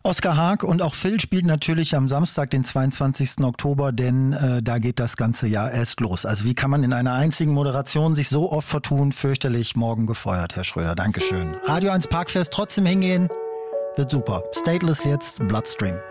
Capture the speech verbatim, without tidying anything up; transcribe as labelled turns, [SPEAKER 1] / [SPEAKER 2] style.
[SPEAKER 1] Oskar Haag und auch Phil spielt natürlich am Samstag, den zweiundzwanzigsten Oktober, denn äh, da geht das ganze Jahr erst los. Also wie kann man in einer einzigen Moderation sich so oft vertun? Fürchterlich, morgen gefeuert, Herr Schröder. Dankeschön. Radio eins Parkfest trotzdem hingehen, wird super. Stateless jetzt, Bloodstream.